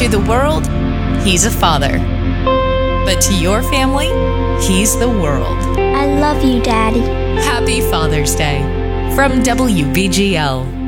To the world, he's a father. But to your family, he's the world. I love you, Daddy. Happy Father's Day from WBGL.